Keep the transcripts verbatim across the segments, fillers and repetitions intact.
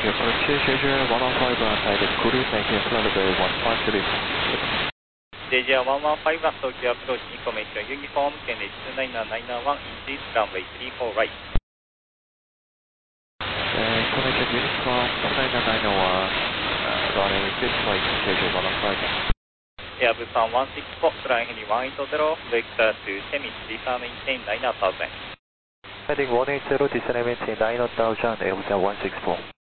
you. Approach Jeju one one five outside the Kuru, maintain flight level one five three. ジェイジェイいちいちご東京アプローチインフォメーションユニフォーム圏でにきゅうきゅういちいちいちインチランウェイスリーフォーライト。 Information Unicom nine nine nine one, uh, running good flight Jeju one one five. エアブさんいちいちごフライヘリいちはちゼロ、ベクターにセミリファーメンテインナインサウゼン。 Heading one eight zero, descend maintain nine thousand, Airbus one six four.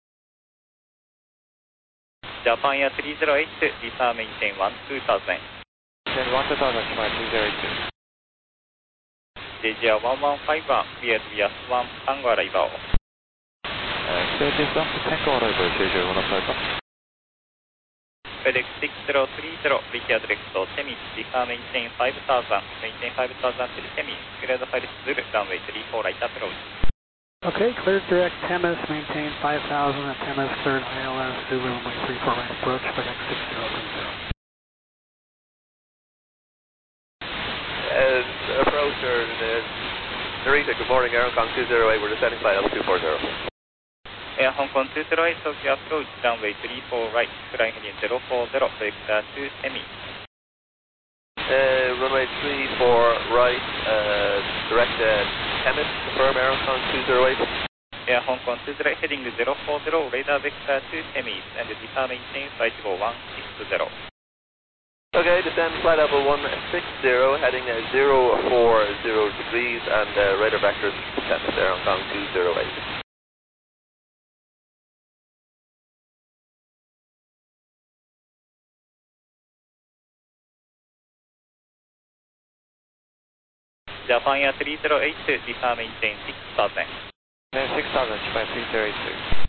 ジャパンエアさんゼロはち、リファーメンテインいちにさんゼン。 Then one two thousand, Japan two zero eight two. ジェイジェイいちいちご、ビエルビアスワン、タンゴアライバオ。 Clear this up, Tango arrival, Jeju one one five. FedEx six zero three zero, reach address to Semi, refer maintain five thousand, maintain five thousand to Semi, cleared flight Zulu, runway three four right approach. Okay, cleared direct Temis, maintain five thousand at Temis, cleared I L S, Zulu, runway three four right approach, FedEx six zero three zero. Uh, approach, or, uh, Narita, good morning, Aerocon two zero eight, we're descending flight level two four zero. Air Hong Kong two zero eight, Tokyo approach, runway three four right, flying heading zero four zero, vector two Semi. Uh, runway three four right, uh, direct uh, Temis, confirm Aerocon two zero eight. Air Hong Kong two zero eight, heading zero four zero, radar vector two Semi, and defer maintain flight go one six zero. Okay, descend flight level one six zero, heading uh, zero four zero degrees, and uh, radar vectors Temis, Air Hong Kong two zero eight. Japan Air three zero eight, defer maintain six thousand. Then six thousand, Japan three zero eight two.